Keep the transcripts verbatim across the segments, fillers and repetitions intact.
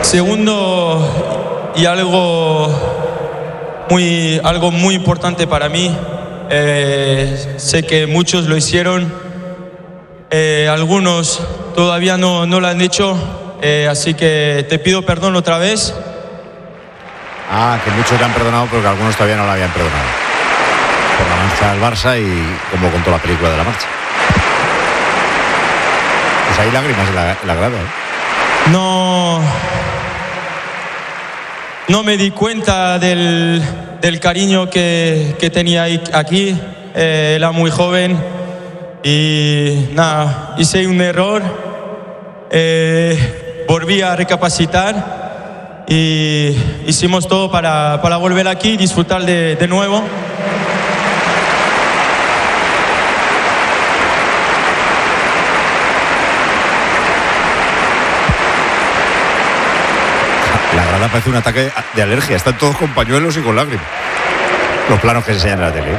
Segundo, y algo muy, algo muy importante para mí, eh, sé que muchos lo hicieron, eh, algunos todavía no, no lo han hecho, eh, así que te pido perdón otra vez. Ah, que muchos le han perdonado, pero que algunos todavía no lo habían perdonado. Por la marcha del Barça y como contó la película de la marcha. Pues hay lágrimas en la, en la grada, ¿eh? No, no me di cuenta del, del cariño que, que tenía aquí. Eh, era muy joven y nada, hice un error. Eh, volví a recapacitar y hicimos todo para, para volver aquí y disfrutar de, de nuevo. La grada parece un ataque de alergia. Están todos con pañuelos y con lágrimas. Los planos que se enseñan en la tele.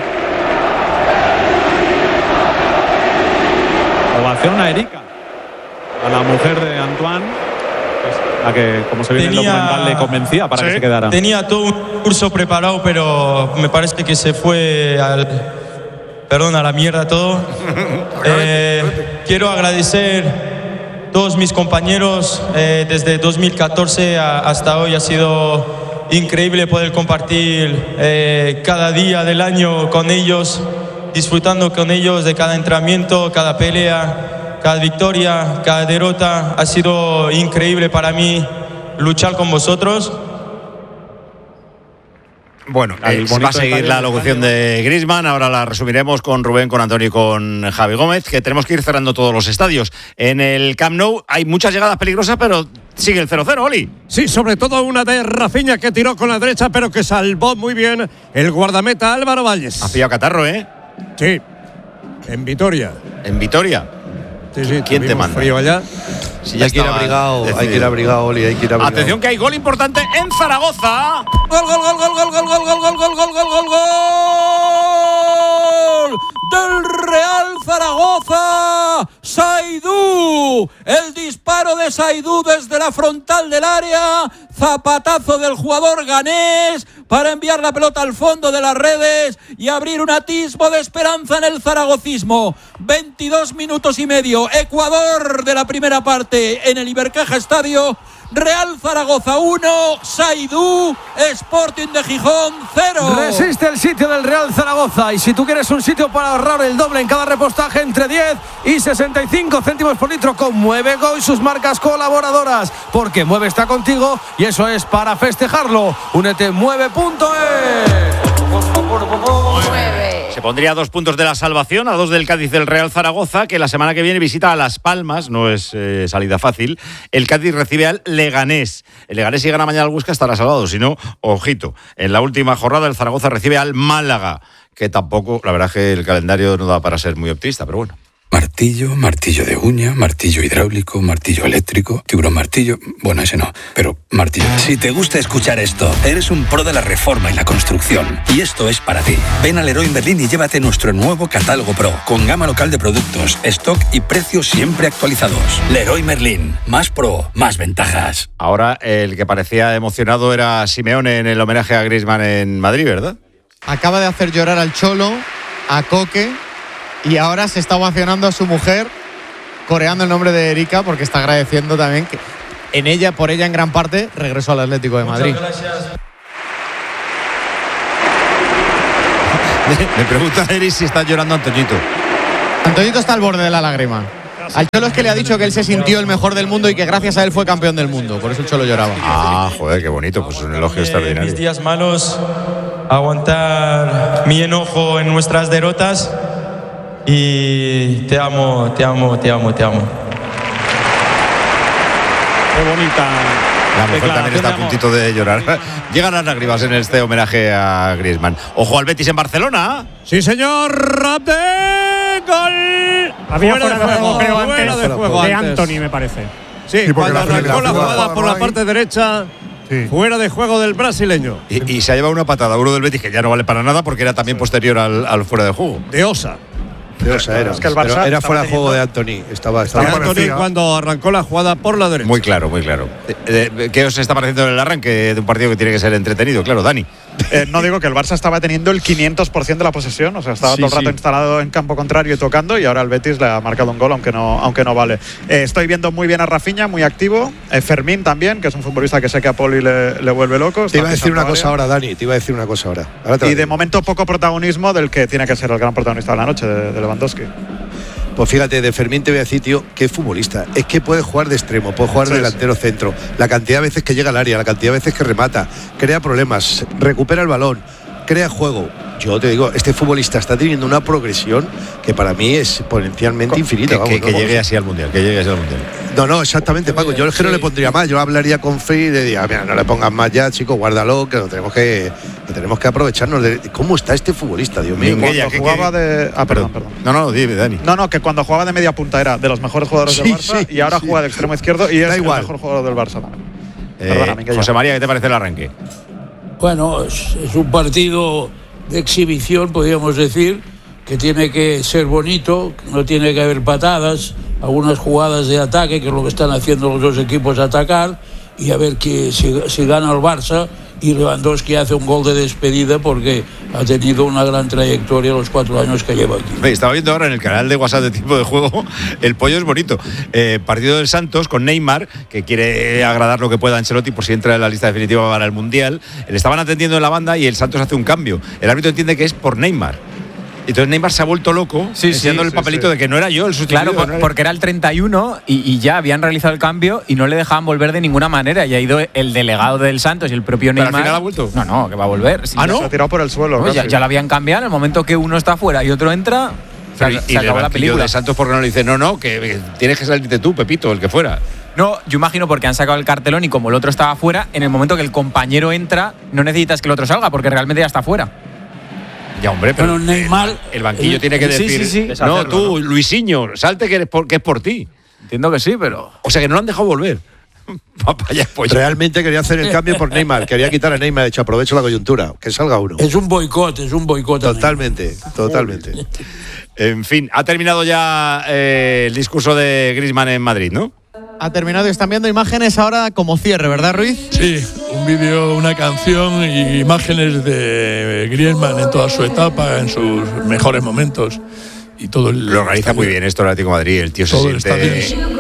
Ovación a Erika, a la mujer de Antoine, la que, como se ve en el documental, le convencía para ¿sí? que se quedara. Tenía todo un curso preparado, pero me parece que se fue al... Perdón, a la mierda todo. eh, quiero agradecer todos mis compañeros, eh, desde dos mil catorce a, hasta hoy ha sido increíble poder compartir eh, cada día del año con ellos, disfrutando con ellos de cada entrenamiento, cada pelea, cada victoria, cada derrota. Ha sido increíble para mí luchar con vosotros. Bueno, eh, va a seguir la locución de Griezmann. Ahora la resumiremos con Rubén, con Antonio y con Javi Gómez, que tenemos que ir cerrando todos los estadios. En el Camp Nou hay muchas llegadas peligrosas, pero sigue el cero cero, Oli. Sí, sobre todo una de Rafinha que tiró con la derecha, pero que salvó muy bien el guardameta Álvaro Valles. Ha pillado catarro, ¿eh? Sí, en Vitoria. ¿En Vitoria? Sí, sí. ¿Quién te manda? Frío allá. Si ya hay que ir abrigado, decidido. hay que ir abrigado, Oli, hay que ir abrigado. Atención que hay gol importante en Zaragoza. Gol, gol, gol, gol, gol, gol, gol, gol, gol, gol, gol, gol, gol, gol del Real Zaragoza. Saidú, el disparo de Saidú desde la frontal del área, zapatazo del jugador ganés para enviar la pelota al fondo de las redes y abrir un atisbo de esperanza en el zaragocismo. veintidós minutos y medio, Ecuador de la primera parte en el Ibercaja Estadio. Real Zaragoza uno, Saidú, Sporting de Gijón cero. Resiste el sitio del Real Zaragoza, y si tú quieres un sitio para ahorrar el doble en cada repostaje entre diez y sesenta y cinco céntimos por litro con Mueve Go y sus marcas colaboradoras, porque Mueve está contigo y eso es para festejarlo. Únete mueve punto es. Se pondría a dos puntos de la salvación, a dos del Cádiz del Real Zaragoza, que la semana que viene visita a Las Palmas, no es eh, salida fácil. El Cádiz recibe al Leganés. El Leganés, si gana mañana al Huesca, estará salvado, si no, ojito. En la última jornada el Zaragoza recibe al Málaga, que tampoco, la verdad es que el calendario no da para ser muy optimista, pero bueno. Martillo, martillo de uña, martillo hidráulico, martillo eléctrico, tiburón martillo... Bueno, ese no, pero martillo... Si te gusta escuchar esto, eres un pro de la reforma y la construcción. Y esto es para ti. Ven a Leroy Merlin y llévate nuestro nuevo catálogo Pro, con gama local de productos, stock y precios siempre actualizados. Leroy Merlin, más pro, más ventajas. Ahora el que parecía emocionado era Simeone en el homenaje a Griezmann en Madrid, ¿verdad? Acaba de hacer llorar al Cholo, a Coque... Y ahora se está ovacionando a su mujer, coreando el nombre de Erika, porque está agradeciendo también que en ella, por ella en gran parte, regresó al Atlético de Madrid. Muchas gracias. Me pregunta Eri si está llorando Antoñito. Antoñito está al borde de la lágrima. Al Cholo es que le ha dicho que él se sintió el mejor del mundo y que gracias a él fue campeón del mundo. Por eso el Cholo lloraba. Ah, joder, qué bonito. Pues es un elogio extraordinario. Mis días malos, aguantar mi enojo en nuestras derrotas. Y te amo, te amo, te amo, te amo. Qué bonita. La mujer también está a puntito de llorar. Llegan las lágrimas en este homenaje a Griezmann. Ojo al Betis en Barcelona. Sí, señor. Rapde. Gol. Había fuera, fuera de juego, creo, fuera antes, de, juego de antes. Anthony, me parece. Sí, sí, cuando arrancó la jugada por la parte derecha. Sí. Fuera de juego del brasileño. Y, y se ha llevado una patada uno del Betis que ya no vale para nada porque era también posterior al, al fuera de juego. De Osa. preciosa era. Es que el Barça Pero era fuera de juego teniendo... de Antony. Estaba, estaba Antony parecía. cuando arrancó la jugada por la derecha. Muy claro, muy claro. Eh, eh, ¿Qué os está pareciendo en el arranque de un partido que tiene que ser entretenido? Claro, Dani. Eh, no digo que el Barça estaba teniendo el quinientos por ciento de la posesión, o sea, estaba Sí, todo el rato sí. instalado en campo contrario y tocando, y ahora el Betis le ha marcado un gol, aunque no, aunque no vale. Eh, estoy viendo muy bien a Rafinha, muy activo. Eh, Fermín también, que es un futbolista que sé que a Poli le, le vuelve loco. Te iba a decir una Área. cosa ahora, Dani. Te iba a decir una cosa ahora. ahora te Y lo de digo. momento poco protagonismo del que tiene que ser el gran protagonista de la noche, de, de Lewandowski. Pues fíjate, de Fermín te voy a decir, tío, qué futbolista. Es que puede jugar de extremo, puede jugar Sí, de delantero centro. La cantidad de veces que llega al área, la cantidad de veces que remata, crea problemas, recupera el balón, crea juego. Yo te digo, este futbolista está teniendo una progresión que para mí es exponencialmente infinita. Que, vamos, que, que ¿no? llegue así al Mundial, que llegue así al Mundial. No, no, exactamente, Paco. Yo es que no le pondría más. Yo hablaría con Free y le diría, mira, no le pongas más ya, chico, guárdalo, que lo tenemos que, que tenemos que aprovecharnos de cómo está este futbolista, Dios mío. Cuando Minguella, ¿qué- jugaba qué? de. Ah, perdón, perdón. No, no, dime, Dani. No, no, que cuando jugaba de media punta era de los mejores jugadores Sí, del Barça sí, y ahora sí. juega de extremo izquierdo y es Da igual. el mejor jugador del Barça también. Eh, Perdona, Minguella. José María, ¿qué te parece el arranque? Bueno, es, es un partido de exhibición, podríamos decir, que tiene que ser bonito, no tiene que haber patadas, algunas jugadas de ataque, que es lo que están haciendo los dos equipos, atacar, y a ver que, si, si gana el Barça y Lewandowski hace un gol de despedida porque ha tenido una gran trayectoria los cuatro años que lleva aquí. Ve, Estaba viendo ahora en el canal de WhatsApp de Tiempo de Juego, el pollo es bonito. Eh, partido del Santos con Neymar, que quiere agradar lo que pueda a Ancelotti por si entra en la lista definitiva para el Mundial. Le estaban atendiendo en la banda y el Santos hace un cambio. El árbitro entiende que es por Neymar. Entonces Neymar se ha vuelto loco, Sí, enseñando sí, el sí, papelito sí. de que no era yo el sustituto. Claro, por- no era- porque era el treinta y uno y, y ya habían realizado el cambio y no le dejaban volver de ninguna manera. Y ha ido el delegado del Santos y el propio Pero al Neymar. final ha vuelto. No, no, que va a volver. Sí, Ah, ya- ¿no? Se ha tirado por el suelo. no, ya, casi. ya lo habían cambiado. En el momento que uno está fuera y otro entra, se, Pero, se y el acabó la banquillo película. de Santos, porque no le dice, no, no, que, que tienes que salirte tú, Pepito, el que fuera. No, yo imagino porque han sacado el cartelón y como el otro estaba fuera, en el momento que el compañero entra, no necesitas que el otro salga porque realmente ya está fuera. Ya, hombre, pero Bueno, Neymar- el, el banquillo el- tiene que sí, decir, sí, sí. no, tú, Luisinho, salte que, eres por, que es por ti. Entiendo que sí, pero. O sea, que no lo han dejado volver. Papaya, pollo. Realmente quería hacer el cambio por Neymar. Quería quitar a Neymar. De hecho, aprovecho la coyuntura. Que salga uno. Es un boicot, es un boicot. a Neymar. Totalmente, totalmente. En fin, ha terminado ya eh, el discurso de Griezmann en Madrid, ¿no? Ha terminado y están viendo imágenes ahora como cierre, ¿verdad, Ruiz? Sí, un vídeo, una canción y imágenes de Griezmann en toda su etapa, en sus mejores momentos. Y todo el Lo organiza muy bien esto el Atlético de Madrid. El tío se Todo el siente estadio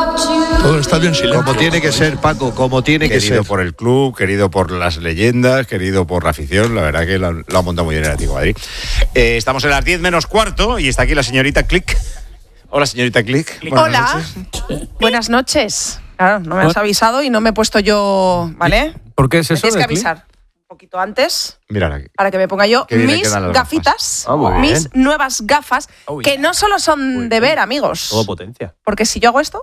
Todo el estadio en silencio. Como tiene que ser, Paco, como tiene que querido ser. por el club, querido por las leyendas, querido por la afición. La verdad que lo, lo ha montado muy bien el Atlético de Madrid. Eh, estamos en las diez menos cuarto y está aquí la señorita Click. Hola, señorita Click. Buenas Hola. noches. Buenas noches. Claro, no me has avisado y no me he puesto yo, ¿vale? ¿Por qué es Me eso? tienes que de Click? avisar un poquito antes Mírala aquí. para que me ponga yo Qué bien le mis quedan las gafitas, Ah, muy bien. mis nuevas gafas, Oh, que yeah. no solo son de ver, amigos. Todo potencia. Porque si yo hago esto,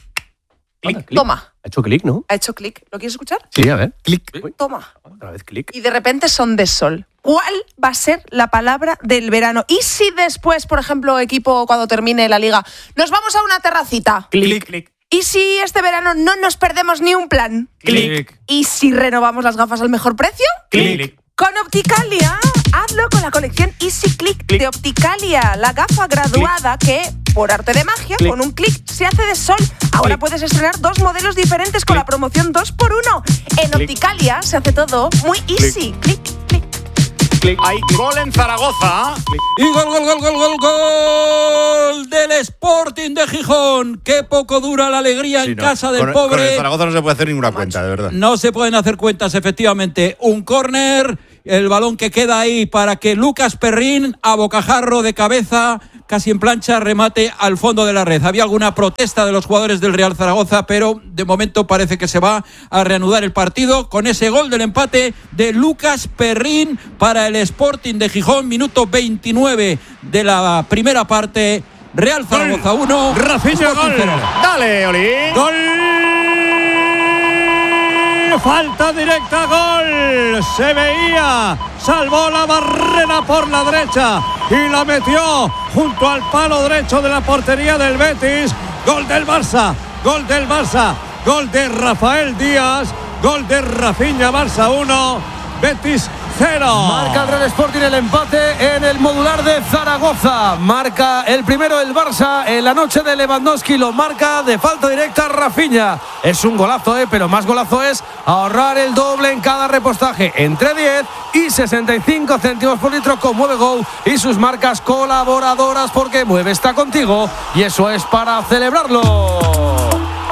Clic, clic. toma, Ha hecho clic, ¿no? ha hecho clic. ¿Lo quieres escuchar? Sí, a ver. Clic. Toma. Otra vez clic. Y de repente son de sol. ¿Cuál va a ser la palabra del verano? Y si después, por ejemplo, equipo, cuando termine la liga, nos vamos a una terracita. Clic, clic. ¿Y si este verano no nos perdemos ni un plan? Clic. ¿Y si renovamos las gafas al mejor precio? Clic. Con Opticalia. Hazlo con la colección Easy Click de Opticalia, la gafa graduada que, por arte de magia, Clic. con un clic se hace de sol. Ahora Clic. puedes estrenar dos modelos diferentes con la promoción dos por uno. En Clic. Opticalia se hace todo muy easy. Clic, clic. Hay gol en Zaragoza. Y gol, gol, gol, gol, gol, gol del Sporting de Gijón. Qué poco dura la alegría Sí, en no. casa del con, pobre. Con el Zaragoza no se puede hacer ninguna cuenta, de verdad. No se pueden hacer cuentas, efectivamente. Un córner, el balón que queda ahí para que Lucas Perrín, a bocajarro de cabeza, casi en plancha, remate al fondo de la red. Había alguna protesta de los jugadores del Real Zaragoza, pero de momento parece que se va a reanudar el partido con ese gol del empate de Lucas Perrín para el Sporting de Gijón, minuto veintinueve de la primera parte. Real Zaragoza uno, Rafinha, Sporting gol. cero. Dale, Oli. ¡Gol! Falta directa, gol. Se veía. Salvó la barrera por la derecha y la metió junto al palo derecho de la portería del Betis. Gol del Barça. Gol del Barça. Gol de Rafael Díaz. Gol de Rafinha, Barça uno. Betis cero. Marca el Real Sporting el empate en el modular de Zaragoza. Marca el primero el Barça en la noche de Lewandowski. Lo marca de falta directa Rafinha. Es un golazo, ¿eh? Pero más golazo es ahorrar el doble en cada repostaje. Entre diez y sesenta y cinco céntimos por litro con Mueve Go y sus marcas colaboradoras, porque Mueve está contigo y eso es para celebrarlo.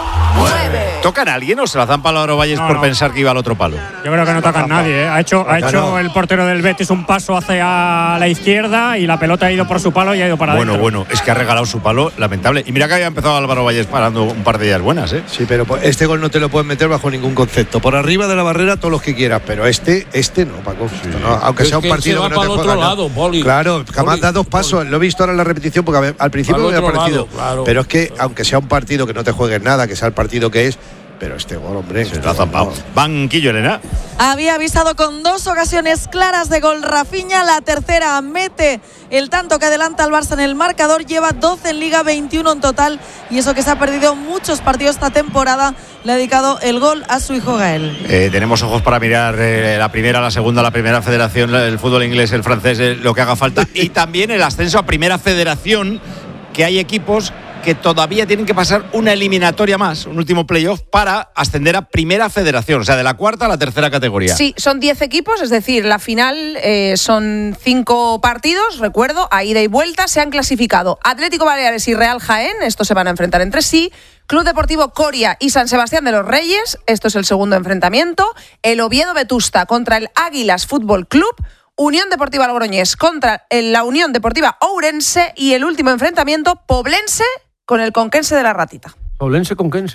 ¿Tocan a alguien o se la dan palo a Orovalles No, por no. pensar que iba al otro palo? Yo creo que no tocan nadie, ¿eh? Ha hecho, ha hecho el portero del Betis un paso hacia la izquierda y la pelota ha ido por su palo y ha ido para Bueno, adentro. bueno, es que ha regalado su palo, lamentable. Y mira que había empezado Álvaro Valles parando un par de días buenas, ¿eh? Sí, pero este gol no te lo pueden meter bajo ningún concepto. Por arriba de la barrera todos los que quieras, pero este, este no, Paco. Esto no, aunque Es sea un que partido se va que no te para el juega otro nada. lado, Poli. Claro, jamás Poli, da dos pasos. Lo he visto ahora en la repetición porque al principio Al me había otro parecido. lado, claro. Pero es que aunque sea un partido que no te juegues nada, que sea el partido que es, pero este gol, hombre, Se está zampado. Banquillo, Elena. Había avisado con dos ocasiones claras de gol Rafinha, la tercera mete el tanto que adelanta al Barça en el marcador, lleva doce en Liga, veintiuno en total, y eso que se ha perdido muchos partidos esta temporada, le ha dedicado el gol a su hijo Gael. Eh, tenemos ojos para mirar eh, la primera, la segunda, la primera federación, el fútbol inglés, el francés, eh, lo que haga falta, y también el ascenso a primera federación, que hay equipos que todavía tienen que pasar una eliminatoria más, un último playoff para ascender a primera federación, o sea, de la cuarta a la tercera categoría. Sí, son diez equipos, es decir, la final eh, son cinco partidos, recuerdo, a ida y vuelta. Se han clasificado Atlético Baleares y Real Jaén, estos se van a enfrentar entre sí. Club Deportivo Coria y San Sebastián de los Reyes, esto es el segundo enfrentamiento. El Oviedo Vetusta contra el Águilas Fútbol Club. Unión Deportiva Logroñés contra la Unión Deportiva Ourense y el último enfrentamiento, Poblense con el Conquense de la Ratita. Poblense Conquense.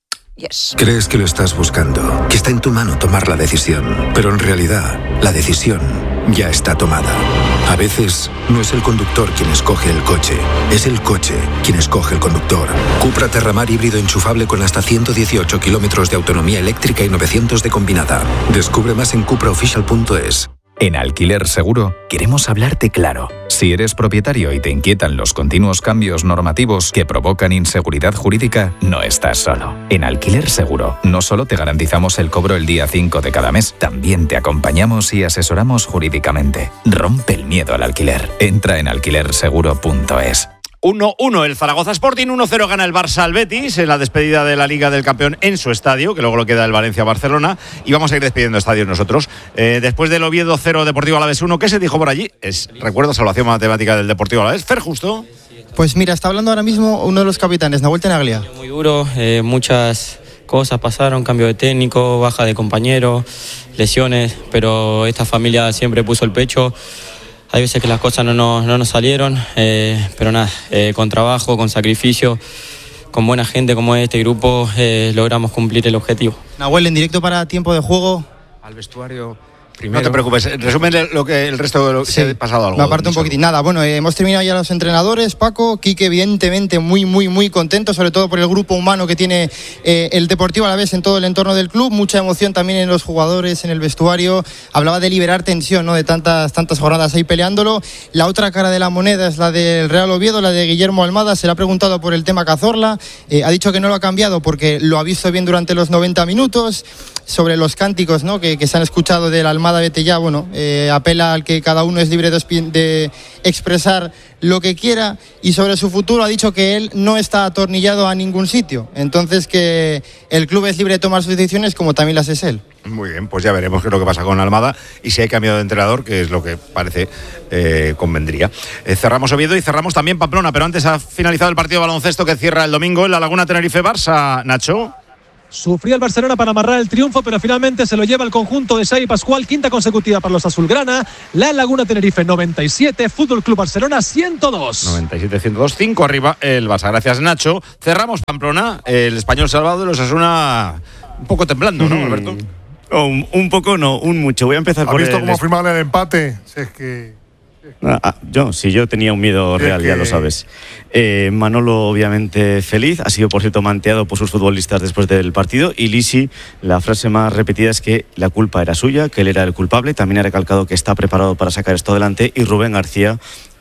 Yes. Crees que lo estás buscando, que está en tu mano tomar la decisión, pero en realidad la decisión ya está tomada. A veces no es el conductor quien escoge el coche, es el coche quien escoge el conductor. Cupra Terramar híbrido enchufable con hasta ciento dieciocho kilómetros de autonomía eléctrica y novecientos de combinada. Descubre más en cupra official punto es. En Alquiler Seguro queremos hablarte claro. Si eres propietario y te inquietan los continuos cambios normativos que provocan inseguridad jurídica, no estás solo. En Alquiler Seguro no solo te garantizamos el cobro el día cinco de cada mes, también te acompañamos y asesoramos jurídicamente. Rompe el miedo al alquiler. Entra en alquiler seguro punto es. uno uno el Zaragoza Sporting, uno cero gana el Barça al Betis en la despedida de la Liga del Campeón en su estadio, que luego lo queda el Valencia-Barcelona, y vamos a ir despidiendo estadios nosotros. Eh, después del Oviedo cero, Deportivo Alavés uno, ¿qué se dijo por allí? Es, recuerdo, salvación matemática del Deportivo Alavés. Fer Justo. Pues mira, está hablando ahora mismo uno de los capitanes, Nahuel Tenaglia. Muy duro, eh, muchas cosas pasaron, cambio de técnico, baja de compañeros, lesiones, pero esta familia siempre puso el pecho. Hay veces que las cosas no nos, no nos salieron, eh, pero nada, eh, con trabajo, con sacrificio, con buena gente como este grupo, eh, logramos cumplir el objetivo. Nahuel, en directo para tiempo de juego. Al vestuario. Primero. No te preocupes, resumen lo que el resto de lo que sí, ha pasado algo. Me aparto un poquitín. Nada, bueno, eh, hemos terminado ya los entrenadores, Paco. Quique, evidentemente, muy, muy, muy contento, sobre todo por el grupo humano que tiene eh, el Deportivo Alavés en todo el entorno del club. Mucha emoción también en los jugadores, en el vestuario. Hablaba de liberar tensión, ¿no? De tantas, tantas jornadas ahí peleándolo. La otra cara de la moneda es la del Real Oviedo, la de Guillermo Almada. Se le ha preguntado por el tema Cazorla. Eh, ha dicho que no lo ha cambiado porque lo ha visto bien durante los noventa minutos. Sobre los cánticos, ¿no? que, que se han escuchado del Almada vete ya, bueno, eh, apela al que cada uno es libre de, de expresar lo que quiera, y sobre su futuro ha dicho que él no está atornillado a ningún sitio, entonces que el club es libre de tomar sus decisiones como también las es él. Muy bien, pues ya veremos qué es lo que pasa con Almada y si hay cambio de entrenador, que es lo que parece eh, convendría. Eh, cerramos Oviedo y cerramos también Pamplona, pero antes ha finalizado el partido de baloncesto que cierra el domingo en la Laguna Tenerife-Barça. Nacho. Sufría el Barcelona para amarrar el triunfo, pero finalmente se lo lleva el conjunto de Xavi Pascual, quinta consecutiva para los azulgrana. La Laguna Tenerife noventa y siete, Fútbol Club Barcelona ciento dos. noventa y siete ciento dos, cinco arriba el Barça. Gracias, Nacho. Cerramos Pamplona, el Español salvado de los Osasuna un poco temblando, ¿no, Alberto? Oh, un, un poco no, un mucho. Voy a empezar ¿Has por visto el... cómo firmaron el empate? Si es que... Ah, ah, yo, sí, yo tenía un miedo real, que... ya lo sabes. Eh, Manolo, obviamente, feliz. Ha sido, por cierto, manteado por sus futbolistas después del partido. Y Lisi, la frase más repetida es que la culpa era suya, que él era el culpable. También ha recalcado que está preparado para sacar esto adelante. Y Rubén García,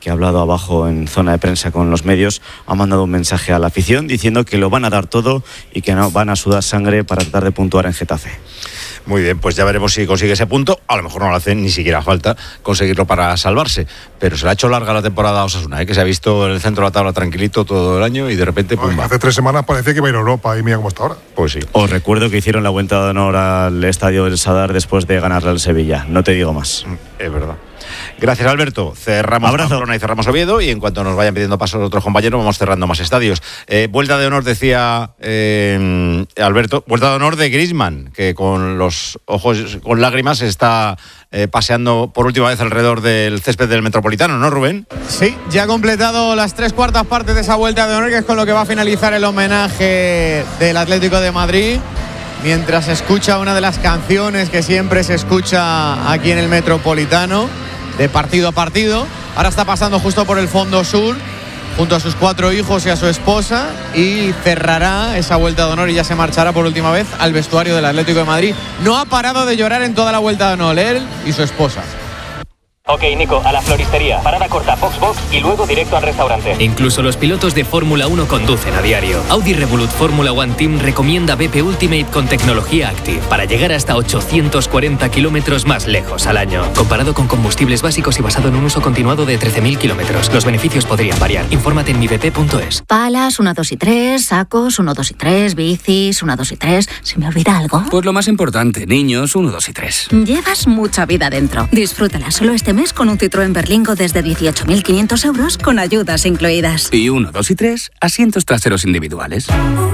que ha hablado abajo en zona de prensa con los medios, ha mandado un mensaje a la afición diciendo que lo van a dar todo y que no van a sudar sangre para tratar de puntuar en Getafe. Muy bien, pues ya veremos si consigue ese punto. A lo mejor no le hace ni siquiera falta conseguirlo para salvarse, pero se le ha hecho larga la temporada a Osasuna, ¿eh? Que se ha visto en el centro de la tabla tranquilito todo el año y de repente pum, hace tres semanas parecía que iba a ir a Europa y mira cómo está ahora. Pues sí. Os recuerdo que hicieron la vuelta de honor al estadio del Sadar después de ganarle al Sevilla. No te digo más. Es verdad. Gracias, Alberto. Cerramos Pamplona y cerramos Oviedo, y en cuanto nos vayan pidiendo pasos otros compañeros vamos cerrando más estadios. Eh, vuelta de honor, decía eh, Alberto, vuelta de honor de Griezmann, que con los ojos con lágrimas está eh, paseando por última vez alrededor del césped del Metropolitano, ¿no, Rubén? Sí, ya ha completado las tres cuartas partes de esa vuelta de honor, que es con lo que va a finalizar el homenaje del Atlético de Madrid. Mientras escucha una de las canciones que siempre se escucha aquí en el Metropolitano, de partido a partido. Ahora está pasando justo por el fondo sur, junto a sus cuatro hijos y a su esposa, y cerrará esa vuelta de honor y ya se marchará por última vez al vestuario del Atlético de Madrid. No ha parado de llorar en toda la vuelta de honor, él y su esposa. Ok, Nico, a la floristería. Parada corta, box box y luego directo al restaurante. Incluso los pilotos de Fórmula uno conducen a diario. Audi Revolut Fórmula One Team recomienda B P Ultimate con tecnología Active para llegar hasta ochocientos cuarenta kilómetros más lejos al año. Comparado con combustibles básicos y basado en un uso continuado de trece mil kilómetros. Los beneficios podrían variar. Infórmate en mi b p punto es. Palas, uno, dos y tres, sacos, uno, dos y tres, bicis, uno, dos y tres. ¿Se me olvida algo? Pues lo más importante, niños, uno, dos y tres. Llevas mucha vida dentro. Disfrútala solo este mes con un Citroën Berlingo desde dieciocho mil quinientos euros con ayudas incluidas. Y uno, dos y tres, asientos traseros individuales.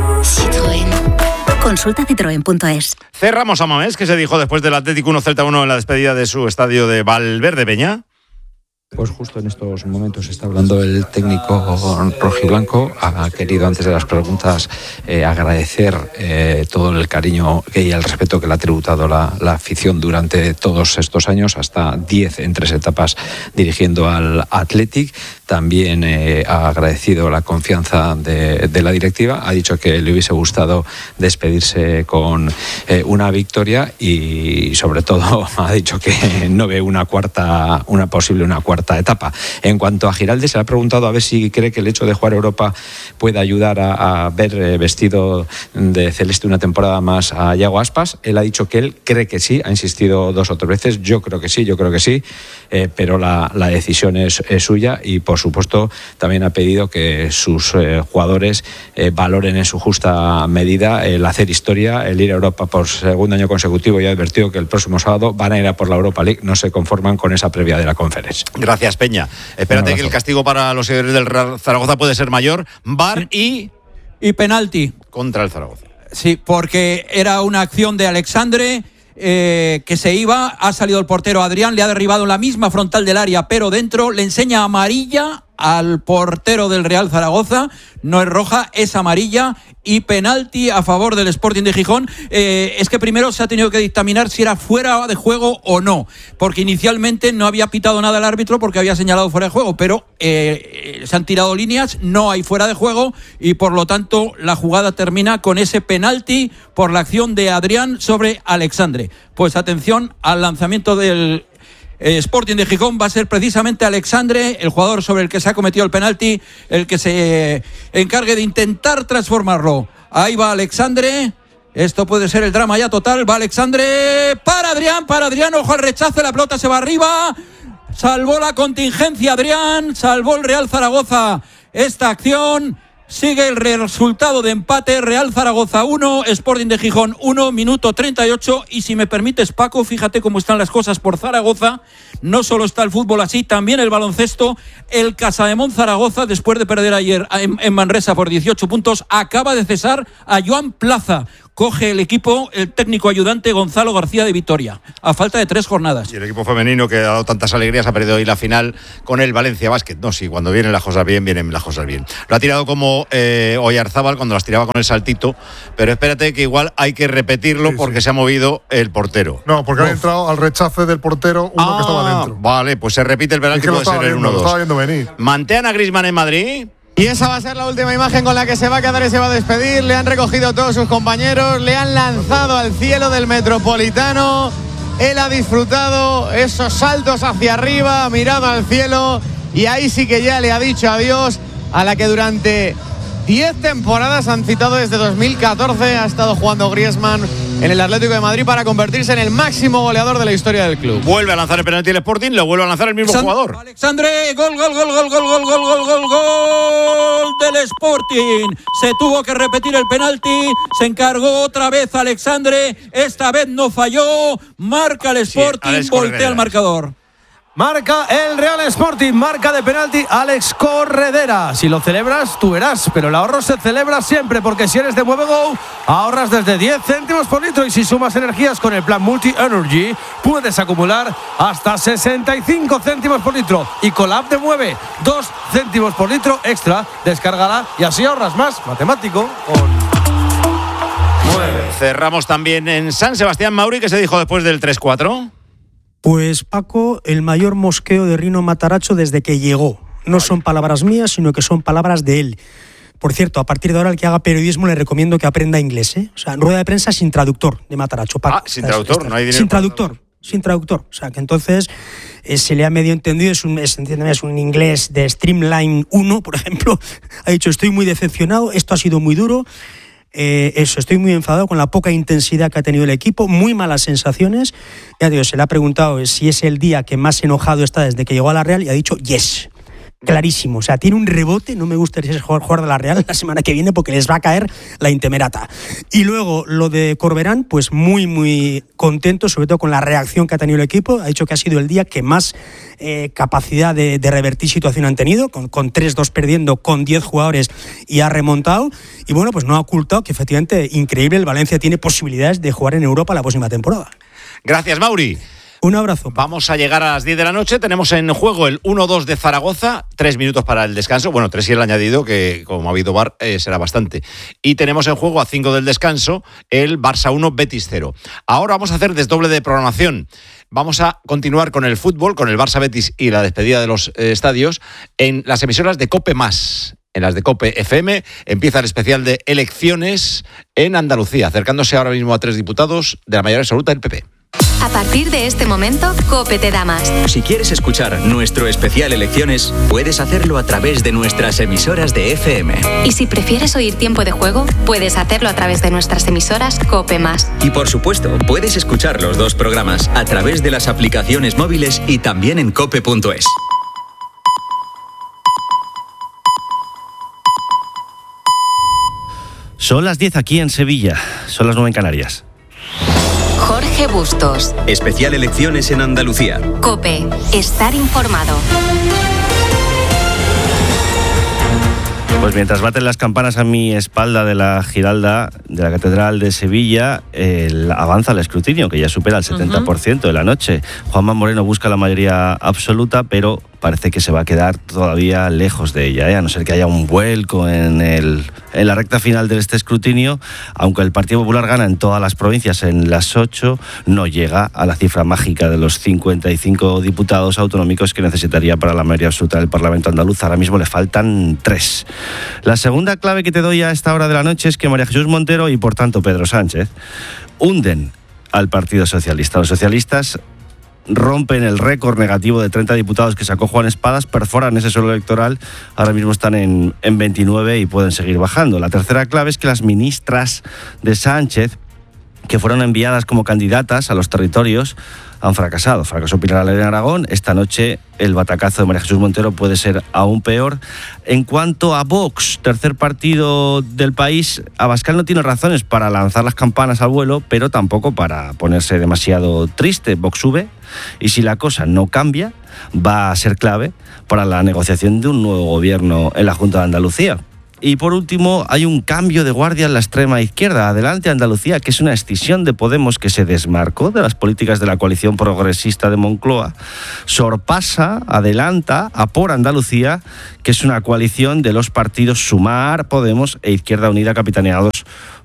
Citroën. Consulta citroen punto es. Cerramos a Mamés, que se dijo después del Atlético uno Celta uno en la despedida de su estadio de Valverde Peña. Pues justo en estos momentos está hablando el técnico rojiblanco. Ha querido, antes de las preguntas, eh, agradecer eh, todo el cariño y el respeto que le ha tributado la, la afición durante todos estos años, hasta diez en tres etapas dirigiendo al Athletic. También eh, ha agradecido la confianza de, de la directiva. Ha dicho que le hubiese gustado despedirse con eh, una victoria y, sobre todo, ha dicho que no ve una cuarta, una posible una cuarta etapa. En cuanto a Giralde, se le ha preguntado a ver si cree que el hecho de jugar Europa puede ayudar a, a ver eh, vestido de celeste una temporada más a Yago Aspas. Él ha dicho que él cree que sí, ha insistido dos o tres veces. Yo creo que sí, yo creo que sí, eh, pero la, la decisión es, es suya y, por supuesto, también ha pedido que sus eh, jugadores eh, valoren en su justa medida el hacer historia, el ir a Europa por segundo año consecutivo, y ha advertido que el próximo sábado van a ir a por la Europa League. No se conforman con esa previa de la Conference. Gracias, Peña. Espérate que el castigo para los seguidores del Real Zaragoza puede ser mayor. V A R y... Y penalti. Contra el Zaragoza. Sí, porque era una acción de Alexandre eh, que se iba, ha salido el portero Adrián, le ha derribado en la misma frontal del área, pero dentro, le enseña amarilla al portero del Real Zaragoza. No es roja, es amarilla, y penalti a favor del Sporting de Gijón. Eh, es que primero se ha tenido que dictaminar si era fuera de juego o no, porque inicialmente no había pitado nada el árbitro porque había señalado fuera de juego, pero eh, se han tirado líneas, no hay fuera de juego, y por lo tanto la jugada termina con ese penalti por la acción de Adrián sobre Alexandre. Pues atención al lanzamiento del Sporting de Gijón. Va a ser precisamente Alexandre, el jugador sobre el que se ha cometido el penalti, el que se encargue de intentar transformarlo. Ahí va Alexandre. Esto puede ser el drama ya total. Va Alexandre para Adrián, para Adrián. Ojo al rechace, la pelota se va arriba. Salvó la contingencia Adrián, salvó el Real Zaragoza esta acción. Sigue el resultado de empate, Real Zaragoza uno, Sporting de Gijón uno, minuto treinta y ocho. Y si me permites, Paco, fíjate cómo están las cosas por Zaragoza. No solo está el fútbol así, también el baloncesto. El Casademont Zaragoza, después de perder ayer en, en Manresa por dieciocho puntos, acaba de cesar a Joan Plaza. Coge el equipo el técnico ayudante Gonzalo García de Vitoria, a falta de tres jornadas. Y el equipo femenino, que ha dado tantas alegrías, ha perdido hoy la final con el Valencia Basket. No, sí, cuando vienen las cosas bien, vienen las cosas bien. Lo ha tirado como eh, Oyarzábal cuando las tiraba con el saltito, pero espérate que igual hay que repetirlo, sí, porque sí, se ha movido el portero. No, porque Uf. ha entrado al rechace del portero uno ah, que estaba dentro. Vale, pues se repite el penalti, es que puede ser el uno dos. Lo estaba viendo venir. ¿Mantean a Griezmann en Madrid? Y esa va a ser la última imagen con la que se va a quedar y se va a despedir. Le han recogido todos sus compañeros, le han lanzado al cielo del Metropolitano. Él ha disfrutado esos saltos hacia arriba, ha mirado al cielo y ahí sí que ya le ha dicho adiós a la que durante diez temporadas han citado desde dos mil catorce. Ha estado jugando Griezmann en el Atlético de Madrid para convertirse en el máximo goleador de la historia del club. Vuelve a lanzar el penalti el Sporting, lo vuelve a lanzar el mismo Alexandre, jugador. Alexandre, gol, gol, gol, gol, gol, gol, gol, gol, gol, gol del Sporting. Se tuvo que repetir el penalti, se encargó otra vez Alexandre, esta vez no falló, marca el Sporting, sí, voltea el marcador. Marca el Real Sporting, marca de penalti Alex Corredera. Si lo celebras, tú verás, pero el ahorro se celebra siempre, porque si eres de MueveGo, ahorras desde diez céntimos por litro, y si sumas energías con el plan Multi Energy, puedes acumular hasta sesenta y cinco céntimos por litro. Y con la app de Mueve, dos céntimos por litro extra, descárgala y así ahorras más. Matemático con Mueve. Cerramos también en San Sebastián. Mauri, ¿qué se dijo después del tres cuatro? Pues Paco, el mayor mosqueo de Rino Matarazzo desde que llegó. No son palabras mías, sino que son palabras de él. Por cierto, a partir de ahora, el que haga periodismo le recomiendo que aprenda inglés, ¿eh? O sea, en rueda de prensa sin traductor de Matarazzo. Paco. Ah, sin traductor, no hay dinero. Sin traductor, sin traductor. O sea, que entonces eh, se le ha medio entendido, es un, es, entiéndeme, es un inglés de Streamline uno, por ejemplo. Ha dicho, estoy muy decepcionado, esto ha sido muy duro. Eh, eso, estoy muy enfadado con la poca intensidad que ha tenido el equipo, muy malas sensaciones. Ya digo, se le ha preguntado si es el día que más enojado está desde que llegó a la Real y ha dicho yes, clarísimo. O sea, tiene un rebote, no me gustaría ser jugador de la Real la semana que viene porque les va a caer la intemerata. Y luego lo de Corberán, pues muy muy contento, sobre todo con la reacción que ha tenido el equipo. Ha dicho que ha sido el día que más eh, capacidad de, de revertir situación han tenido, con, con tres dos perdiendo, con diez jugadores, y ha remontado. Y bueno, pues no ha ocultado que efectivamente, increíble, el Valencia tiene posibilidades de jugar en Europa la próxima temporada. Gracias, Mauri. Un abrazo. Vamos a llegar a las diez de la noche. Tenemos en juego el uno dos de Zaragoza. Tres minutos para el descanso. Bueno, tres y el añadido, que como ha habido bar, eh, será bastante. Y tenemos en juego a cinco del descanso el Barça uno, Betis cero. Ahora vamos a hacer desdoble de programación. Vamos a continuar con el fútbol, con el Barça Betis y la despedida de los eh, estadios en las emisoras de COPE más. En las de COPE F M empieza el especial de elecciones en Andalucía, acercándose ahora mismo a tres diputados de la mayoría absoluta del P P. A partir de este momento, COPE te da más. Si quieres escuchar nuestro especial Elecciones, puedes hacerlo a través de nuestras emisoras de F M. Y si prefieres oír Tiempo de Juego, puedes hacerlo a través de nuestras emisoras COPE más. Y por supuesto, puedes escuchar los dos programas a través de las aplicaciones móviles y también en cope punto es. Son las diez aquí en Sevilla, son las nueve en Canarias. Jorge Bustos. Especial Elecciones en Andalucía. COPE. Estar informado. Pues mientras baten las campanas a mi espalda de la Giralda de la Catedral de Sevilla, el, avanza el escrutinio, que ya supera el setenta por ciento de la noche. Juanma Moreno busca la mayoría absoluta, pero parece que se va a quedar todavía lejos de ella, ¿eh? A no ser que haya un vuelco en, el, en la recta final de este escrutinio. Aunque el Partido Popular gana en todas las provincias, en las ocho, no llega a la cifra mágica de los cincuenta y cinco diputados autonómicos que necesitaría para la mayoría absoluta del Parlamento andaluz. Ahora mismo le faltan tres. La segunda clave que te doy a esta hora de la noche es que María Jesús Montero y por tanto Pedro Sánchez hunden al Partido Socialista. Los socialistas rompen el récord negativo de treinta diputados que sacó Juan Espadas, perforan ese suelo electoral, ahora mismo están en, en veintinueve y pueden seguir bajando. La tercera clave es que las ministras de Sánchez, que fueron enviadas como candidatas a los territorios, han fracasado. Fracasó Pilar Alegría en Aragón. Esta noche el batacazo de María Jesús Montero puede ser aún peor. En cuanto a Vox, tercer partido del país, Abascal no tiene razones para lanzar las campanas al vuelo, pero tampoco para ponerse demasiado triste. Vox sube y si la cosa no cambia, va a ser clave para la negociación de un nuevo gobierno en la Junta de Andalucía. Y por último, hay un cambio de guardia en la extrema izquierda. Adelante Andalucía, que es una escisión de Podemos que se desmarcó de las políticas de la coalición progresista de Moncloa, sorpasa, adelanta a Por Andalucía, que es una coalición de los partidos Sumar, Podemos e Izquierda Unida, capitaneados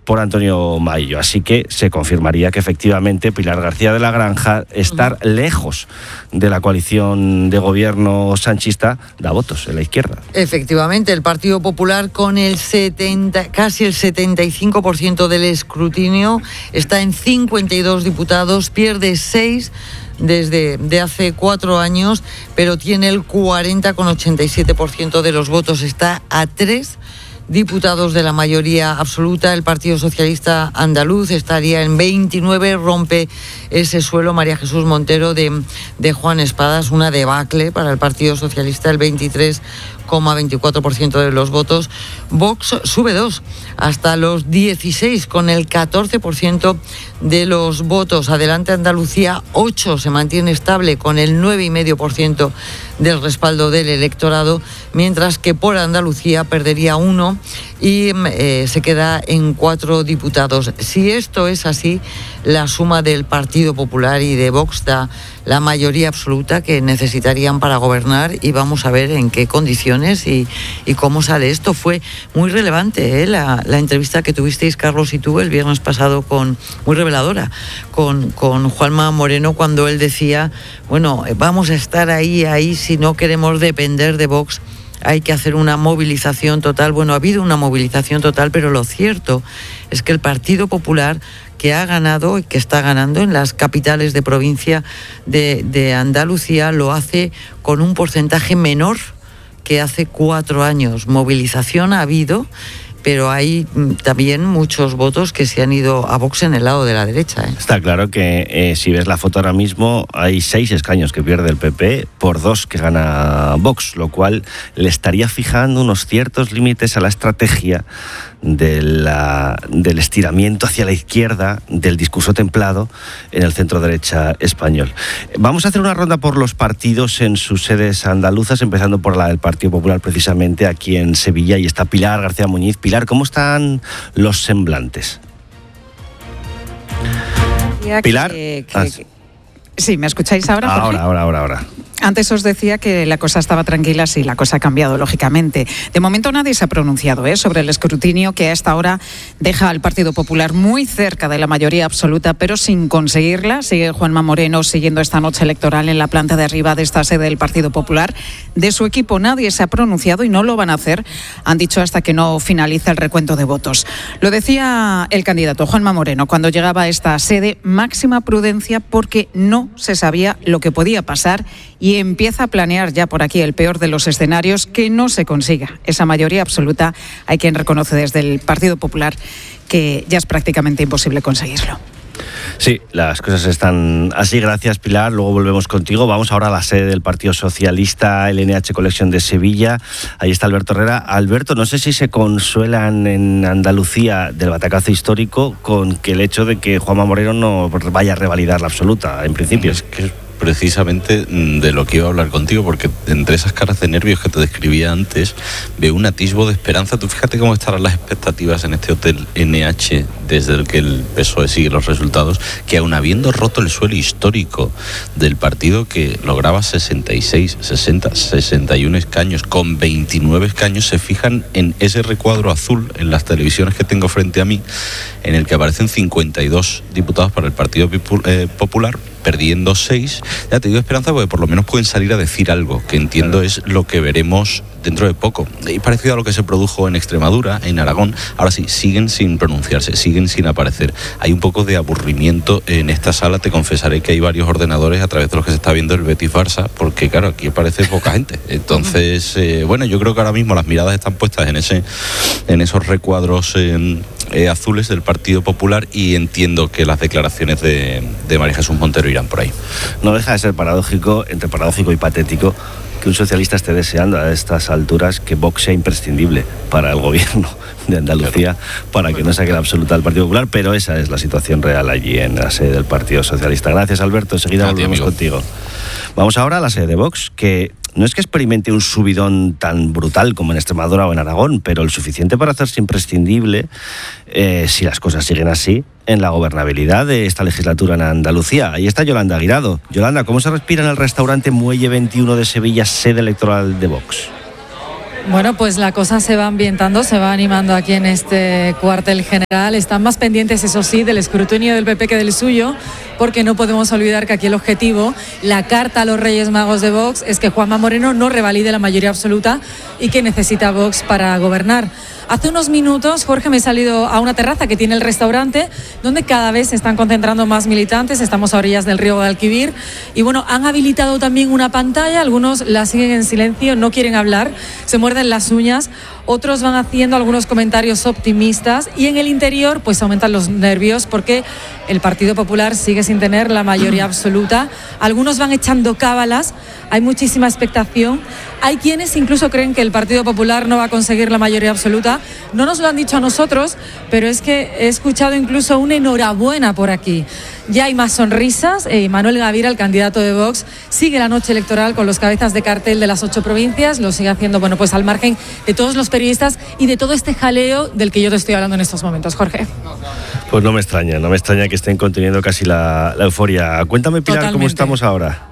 por Antonio Maillo. Así que se confirmaría que efectivamente Pilar García de la Granja, estar uh-huh. lejos de la coalición de gobierno sanchista, da votos en la izquierda. Efectivamente, el Partido Popular con el setenta, casi el setenta y cinco por ciento del escrutinio está en cincuenta y dos diputados, pierde seis desde de hace cuatro años, pero tiene el cuarenta coma ochenta y siete por ciento de los votos, está a tres diputados de la mayoría absoluta. El Partido Socialista Andaluz estaría en veintinueve, rompe ese suelo María Jesús Montero de, de Juan Espadas, una debacle para el Partido Socialista, el veintitrés coma veinticuatro por ciento de los votos. Vox sube dos, hasta los dieciséis, con el catorce por ciento de los votos. Adelante Andalucía, ocho, se mantiene estable con el nueve coma cinco por ciento del respaldo del electorado, mientras que por Andalucía perdería uno y eh, se queda en cuatro diputados. Si esto es así, la suma del Partido Popular y de Vox da la mayoría absoluta que necesitarían para gobernar, y vamos a ver en qué condiciones y, y cómo sale esto. Fue muy relevante ¿eh? la, la entrevista que tuvisteis, Carlos y tú, el viernes pasado, con muy reveladora, con, con Juanma Moreno, cuando él decía, bueno, vamos a estar ahí, ahí, si no queremos depender de Vox, hay que hacer una movilización total. Bueno, ha habido una movilización total, pero lo cierto es que el Partido Popular, que ha ganado y que está ganando en las capitales de provincia de, de Andalucía, lo hace con un porcentaje menor que hace cuatro años. Movilización ha habido, pero hay también muchos votos que se han ido a Vox en el lado de la derecha. ¿eh? Está claro que eh, si ves la foto ahora mismo, hay seis escaños que pierde el P P por dos que gana Vox, lo cual le estaría fijando unos ciertos límites a la estrategia de la, del estiramiento hacia la izquierda del discurso templado en el centro derecha español. Vamos a hacer una ronda por los partidos en sus sedes andaluzas, empezando por la del Partido Popular, precisamente aquí en Sevilla, y está Pilar García Muñiz. Pilar, ¿cómo están los semblantes? Pilar. Que, que, ah, que... Sí, ¿me escucháis ahora? Ahora, ahora, ahora, ahora. Antes os decía que la cosa estaba tranquila, sí, la cosa ha cambiado, lógicamente. De momento nadie se ha pronunciado ¿eh? sobre el escrutinio, que a esta hora deja al Partido Popular muy cerca de la mayoría absoluta, pero sin conseguirla. Sigue Juanma Moreno siguiendo esta noche electoral en la planta de arriba de esta sede del Partido Popular. De su equipo nadie se ha pronunciado y no lo van a hacer, han dicho, hasta que no finalice el recuento de votos. Lo decía el candidato Juanma Moreno cuando llegaba a esta sede: máxima prudencia, porque no se sabía lo que podía pasar, y empieza a planear ya por aquí el peor de los escenarios, que no se consiga esa mayoría absoluta. Hay quien reconoce desde el Partido Popular que ya es prácticamente imposible conseguirlo. Sí, las cosas están así. Gracias, Pilar. Luego volvemos contigo. Vamos ahora a la sede del Partido Socialista, el N H Collection de Sevilla. Ahí está Alberto Herrera. Alberto, no sé si se consuelan en Andalucía del batacazo histórico con que el hecho de que Juanma Moreno no vaya a revalidar la absoluta, en principio. Es que precisamente de lo que iba a hablar contigo, porque entre esas caras de nervios que te describía antes, veo un atisbo de esperanza. Tú fíjate cómo estarán las expectativas en este hotel N H desde el que el P S O E sigue los resultados, que aun habiendo roto el suelo histórico del partido, que lograba sesenta y seis, sesenta, sesenta y uno escaños, con veintinueve escaños, se fijan en ese recuadro azul en las televisiones que tengo frente a mí, en el que aparecen cincuenta y dos diputados para el Partido Popular, perdiendo seis. Ya te digo esperanza, porque por lo menos pueden salir a decir algo, que entiendo es lo que veremos dentro de poco. Y parecido a lo que se produjo en Extremadura, en Aragón, ahora sí, siguen sin pronunciarse, siguen sin aparecer. Hay un poco de aburrimiento en esta sala. Te confesaré que hay varios ordenadores a través de los que se está viendo el Betis-Barça, porque claro, aquí aparece poca gente. Entonces, eh, bueno, yo creo que ahora mismo las miradas están puestas en ese, en esos recuadros eh, eh, azules del Partido Popular, y entiendo que las declaraciones de, de María Jesús Montero irán por ahí. No deja de ser paradójico, entre paradójico y patético, que un socialista esté deseando a estas alturas que Vox sea imprescindible para el gobierno de Andalucía, para que no saque la absoluta del Partido Popular, pero esa es la situación real allí en la sede del Partido Socialista. Gracias, Alberto. Enseguida volvemos contigo. Vamos ahora a la sede de Vox, que no es que experimente un subidón tan brutal como en Extremadura o en Aragón, pero el suficiente para hacerse imprescindible, eh, si las cosas siguen así, en la gobernabilidad de esta legislatura en Andalucía. Ahí está Yolanda Guirado. Yolanda, ¿cómo se respira en el restaurante Muelle veintiuno de Sevilla, sede electoral de Vox? Bueno, pues la cosa se va ambientando, se va animando aquí en este cuartel general. Están más pendientes, eso sí, del escrutinio del P P que del suyo, porque no podemos olvidar que aquí el objetivo, la carta a los Reyes Magos de Vox, es que Juanma Moreno no revalide la mayoría absoluta y que necesita Vox para gobernar. Hace unos minutos, Jorge, me he salido a una terraza que tiene el restaurante, donde cada vez se están concentrando más militantes. Estamos a orillas del río Guadalquivir y bueno, han habilitado también una pantalla. Algunos la siguen en silencio, no quieren hablar, se muerden las uñas. Otros van haciendo algunos comentarios optimistas y en el interior pues aumentan los nervios porque el Partido Popular sigue sin tener la mayoría absoluta. Algunos van echando cábalas, hay muchísima expectación. Hay quienes incluso creen que el Partido Popular no va a conseguir la mayoría absoluta. No nos lo han dicho a nosotros, pero es que he escuchado incluso una enhorabuena por aquí. Ya hay más sonrisas. Eh, Manuel Gavira, el candidato de Vox, sigue la noche electoral con los cabezas de cartel de las ocho provincias. Lo sigue haciendo, bueno, pues al margen de todos los periodistas y de todo este jaleo del que yo te estoy hablando en estos momentos. Jorge. Pues no me extraña, no me extraña que estén conteniendo casi la, la euforia. Cuéntame, Pilar, Totalmente. ¿Cómo estamos ahora?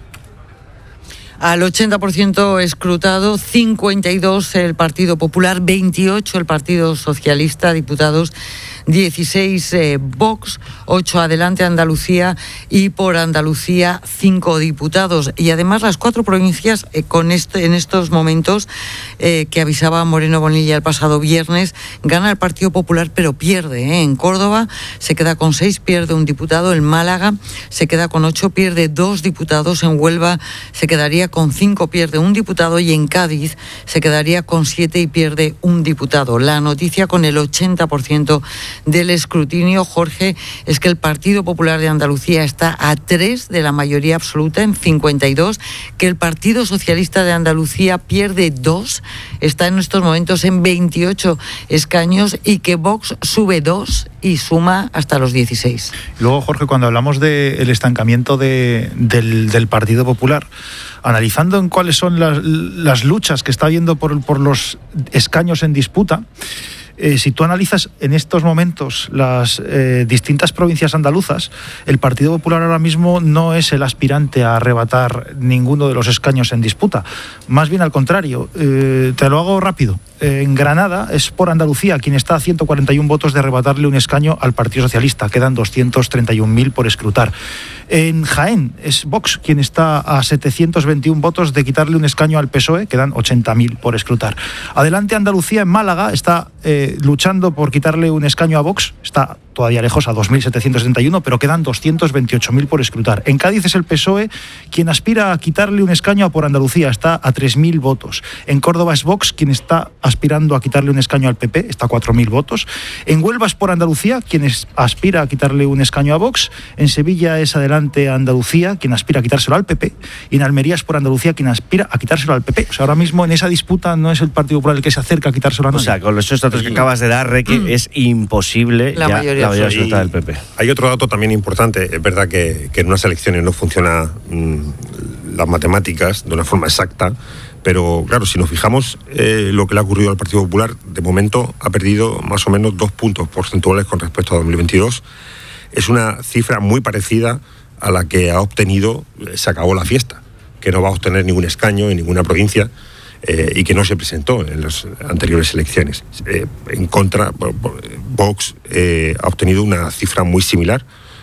Al ochenta por ciento escrutado, cincuenta y dos el Partido Popular, veintiocho el Partido Socialista, diputados dieciséis eh, Vox, ocho Adelante Andalucía y por Andalucía cinco diputados. Y además las cuatro provincias eh, con este, en estos momentos eh, que avisaba Moreno Bonilla el pasado viernes, gana el Partido Popular pero pierde. ¿eh? En Córdoba se queda con seis, pierde un diputado. En Málaga se queda con ocho, pierde dos diputados. En Huelva se quedaría con cinco, pierde un diputado. Y en Cádiz se quedaría con siete y pierde un diputado. La noticia con el ochenta por ciento del escrutinio, Jorge, es que el Partido Popular de Andalucía está a tres de la mayoría absoluta, en cincuenta y dos, que el Partido Socialista de Andalucía pierde dos, está en estos momentos en veintiocho escaños y que Vox sube dos y suma hasta los dieciséis. Luego, Jorge, cuando hablamos del estancamiento de, del, del Partido Popular, analizando en cuáles son las, las luchas que está habiendo por, por los escaños en disputa, Eh, si tú analizas en estos momentos las eh, distintas provincias andaluzas, el Partido Popular ahora mismo no es el aspirante a arrebatar ninguno de los escaños en disputa. Más bien al contrario. Eh, te lo hago rápido. Eh, en Granada es por Andalucía quien está a ciento cuarenta y uno votos de arrebatarle un escaño al Partido Socialista. Quedan doscientos treinta y un mil por escrutar. En Jaén es Vox quien está a setecientos veintiuno votos de quitarle un escaño al P S O E. Quedan ochenta mil por escrutar. Adelante Andalucía en Málaga está eh, luchando por quitarle un escaño a Vox. Está todavía lejos, a dos mil setecientos setenta y uno, pero quedan doscientos veintiocho mil por escrutar. En Cádiz es el P S O E quien aspira a quitarle un escaño a Por Andalucía, está a tres mil votos. En Córdoba es Vox quien está aspirando a quitarle un escaño al P P, está a cuatro mil votos. En Huelva es Por Andalucía quien es, aspira a quitarle un escaño a Vox. En Sevilla es Adelante Andalucía quien aspira a quitárselo al P P. Y en Almería es Por Andalucía quien aspira a quitárselo al P P. O sea, ahora mismo en esa disputa no es el Partido Popular el que se acerca a quitárselo a nadie. O sea, con los datos que acabas de dar, Requi, mm. es imposible la ya mayoría, la mayoría absoluta del P P. Hay otro dato también importante. Es verdad que, que en unas elecciones no funciona mmm, las matemáticas de una forma exacta, pero claro, si nos fijamos eh, lo que le ha ocurrido al Partido Popular, de momento ha perdido más o menos dos puntos porcentuales con respecto a dos mil veintidós. Es una cifra muy parecida a la que ha obtenido Se Acabó la Fiesta, que no va a obtener ningún escaño en ninguna provincia. Eh, y que no se presentó en las anteriores elecciones. Eh, en contra, Vox eh, ha obtenido una cifra muy similar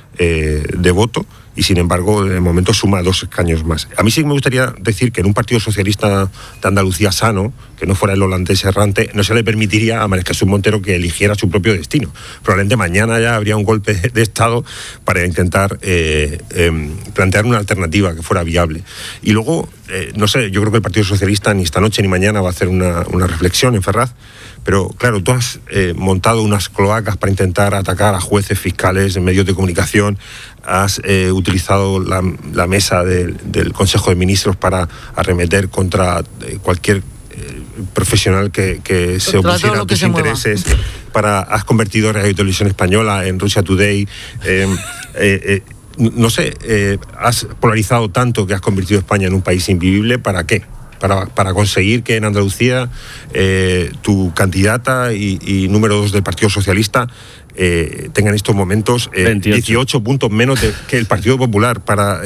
eh, de voto y sin embargo de momento suma dos escaños más. A mí sí me gustaría decir que en un Partido Socialista de Andalucía sano, que no fuera el holandés errante, no se le permitiría a María Jesús Montero que eligiera su propio destino. Probablemente mañana ya habría un golpe de Estado para intentar eh, eh, plantear una alternativa que fuera viable. Y luego, eh, no sé, yo creo que el Partido Socialista ni esta noche ni mañana va a hacer una, una reflexión en Ferraz, pero claro, tú has eh, montado unas cloacas para intentar atacar a jueces, fiscales, medios de comunicación, has eh, utilizado la, la mesa de, del Consejo de Ministros para arremeter contra eh, cualquier eh, profesional que, que se opusiera a tus intereses, para, has convertido Radio y Televisión Española en Russia Today, eh, eh, eh, no sé, eh, has polarizado tanto que has convertido a España en un país invivible. ¿Para qué? Para, para conseguir que en Andalucía eh, tu candidata y, y número dos del Partido Socialista eh, tengan en estos momentos eh, dieciocho puntos menos de, que el Partido Popular, para eh,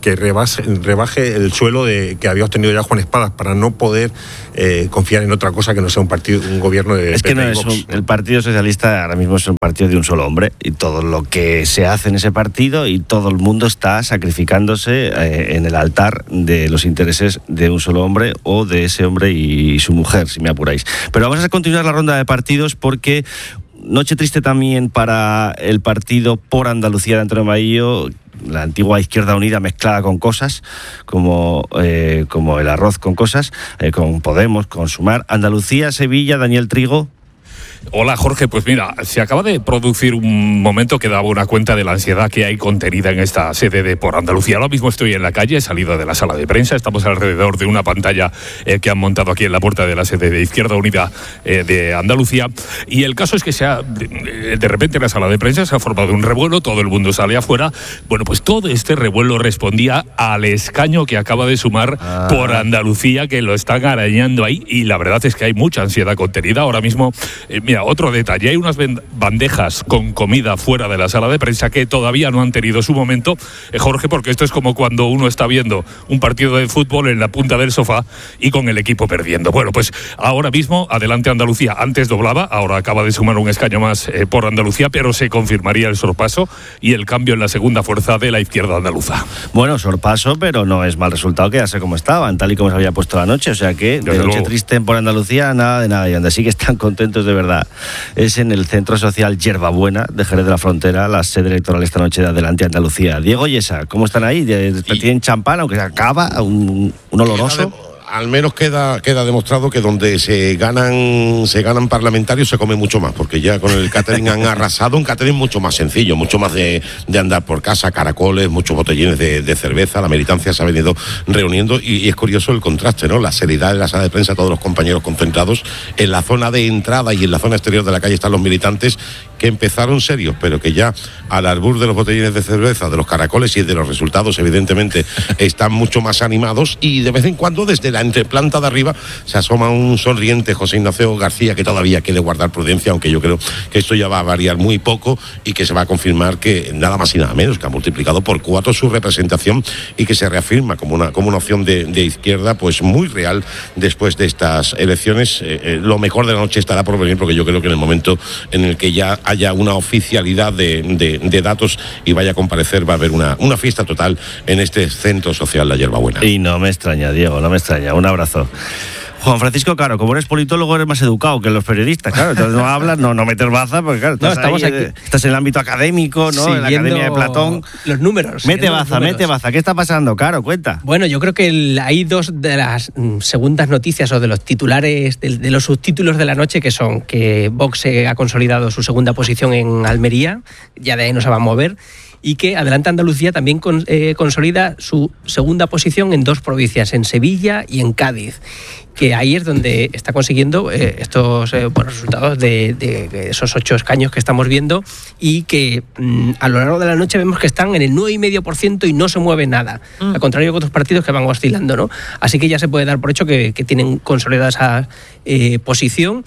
que rebase, rebaje el suelo de, que había obtenido ya Juan Espadas para no poder eh, confiar en otra cosa que no sea un partido, un gobierno de Es que no es un, el Partido Socialista ahora mismo es un partido de un solo hombre y todo lo que se hace en ese partido y todo el mundo está sacrificándose eh, en el altar de los intereses de un solo hombre o de ese hombre y su mujer, si me apuráis. Pero vamos a continuar la ronda de partidos porque noche triste también para el partido por Andalucía de Antonio Maillo, la antigua Izquierda Unida mezclada con cosas, como, eh, como el arroz con cosas, eh, con Podemos, con Sumar. Andalucía, Sevilla, Daniel Trigo. Hola Jorge, pues mira, se acaba de producir un momento que daba una cuenta de la ansiedad que hay contenida en esta sede de Por Andalucía. Ahora mismo estoy en la calle, he salido de la sala de prensa, estamos alrededor de una pantalla eh, que han montado aquí en la puerta de la sede de Izquierda Unida eh, de Andalucía, y el caso es que se ha, de, de repente en la sala de prensa se ha formado un revuelo, todo el mundo sale afuera. Bueno, pues todo este revuelo respondía al escaño que acaba de sumar ah. Por Andalucía, que lo están arañando ahí, y la verdad es que hay mucha ansiedad contenida ahora mismo. Eh, Mira, otro detalle, hay unas bandejas con comida fuera de la sala de prensa que todavía no han tenido su momento, eh, Jorge, porque esto es como cuando uno está viendo un partido de fútbol en la punta del sofá y con el equipo perdiendo. Bueno, pues ahora mismo, adelante Andalucía. Antes doblaba, ahora acaba de sumar un escaño más eh, Por Andalucía, pero se confirmaría el sorpaso y el cambio en la segunda fuerza de la izquierda andaluza. Bueno, sorpaso, pero no es mal resultado quedarse como estaban, tal y como se había puesto la noche, o sea que de noche triste Por Andalucía, nada de nada, y donde sí que están contentos de verdad es en el Centro Social Yerbabuena de Jerez de la Frontera, la sede electoral esta noche de Adelante Andalucía. Diego Yesa, ¿cómo están ahí? ¿Tienen champán, aunque se acaba, un, un oloroso? Al menos queda, queda demostrado que donde se ganan se ganan parlamentarios se come mucho más, porque ya con el catering han arrasado, un catering mucho más sencillo, mucho más de, de andar por casa, caracoles, muchos botellines de, de cerveza, la militancia se ha venido reuniendo y, y es curioso el contraste, ¿no? La seriedad de la sala de prensa, todos los compañeros concentrados, en la zona de entrada y en la zona exterior de la calle están los militantes que empezaron serios, pero que ya al albur de los botellines de cerveza, de los caracoles y de los resultados, evidentemente, están mucho más animados, y de vez en cuando desde la entreplanta de arriba se asoma un sonriente José Ignacio García, que todavía quiere guardar prudencia, aunque yo creo que esto ya va a variar muy poco y que se va a confirmar que nada más y nada menos que ha multiplicado por cuatro su representación y que se reafirma como una, como una opción de, de izquierda pues muy real después de estas elecciones. Eh, eh, lo mejor de la noche estará por venir, porque yo creo que en el momento en el que ya haya una oficialidad de, de, de datos y vaya a comparecer, va a haber una, una fiesta total en este Centro Social La Yerbabuena. Y no me extraña, Diego, no me extraña. Un abrazo. Juan Francisco Caro, como eres politólogo, eres más educado que los periodistas, claro. Entonces no hablas, no, no metes baza, porque claro, estás, no, estamos ahí, aquí. Estás en el ámbito académico, ¿no? En la Academia de Platón. Los números. Mete baza, números. mete baza. ¿Qué está pasando, Caro? Cuenta. Bueno, yo creo que el, hay dos de las mm, segundas noticias o de los titulares, de, de los subtítulos de la noche, que son que Vox ha consolidado su segunda posición en Almería, ya de ahí no se va a mover, y que Adelante Andalucía también con, eh, consolida su segunda posición en dos provincias, en Sevilla y en Cádiz, que ahí es donde está consiguiendo eh, estos eh, buenos resultados de, de, de esos ocho escaños que estamos viendo, y que mm, a lo largo de la noche vemos que están en el nueve coma cinco por ciento y no se mueve nada, mm. al contrario que otros partidos que van oscilando, ¿no? Así que ya se puede dar por hecho que, que tienen consolidada esa eh, posición.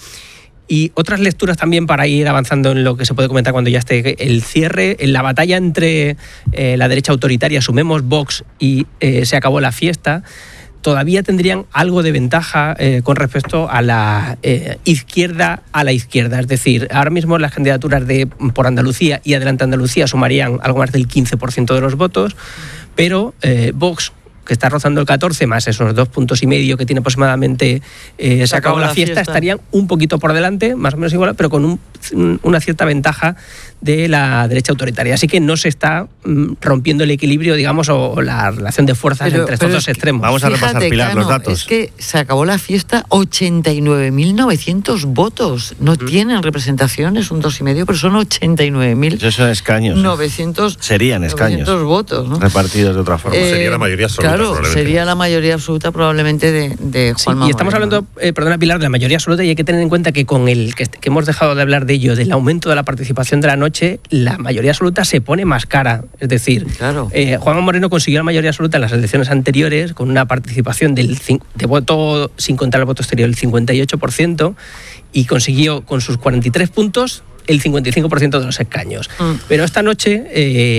Y otras lecturas también para ir avanzando en lo que se puede comentar cuando ya esté el cierre, en la batalla entre eh, la derecha autoritaria, sumemos Vox y eh, se acabó la fiesta, todavía tendrían algo de ventaja eh, con respecto a la eh, izquierda a la izquierda. Es decir, ahora mismo las candidaturas de Por Andalucía y Adelante Andalucía sumarían algo más del quince por ciento de los votos, pero eh, Vox, que está rozando el catorce, más esos dos puntos y medio que tiene aproximadamente eh, se acabó la fiesta, fiesta, estarían un poquito por delante, más o menos igual, pero con un, una cierta ventaja de la derecha autoritaria. Así que no se está mm, rompiendo el equilibrio, digamos, o, o la relación de fuerzas pero, entre estos dos extremos. Vamos a repasar, Fíjate, Pilar, Cano, los datos. Es que se acabó la fiesta, ochenta y nueve mil novecientos votos. No mm. tienen representación, es un dos y medio, pero son ochenta y nueve mil. Esos son escaños. novecientos Serían escaños. novecientos votos, ¿no? Repartidos de otra forma. Eh, sería la mayoría absoluta. Claro, sería la mayoría absoluta probablemente de, de Juan sí, y estamos Moreno. hablando, eh, perdona Pilar, de la mayoría absoluta, y hay que tener en cuenta que con el que, que hemos dejado de hablar de ello, del aumento de la participación de la noche, la mayoría absoluta se pone más cara. Es decir, claro. eh, Juan Moreno consiguió la mayoría absoluta en las elecciones anteriores con una participación del de voto, sin contar el voto exterior, el cincuenta y ocho por ciento, y consiguió con sus cuarenta y tres puntos el cincuenta y cinco por ciento de los escaños. Mm. Pero esta noche... Eh,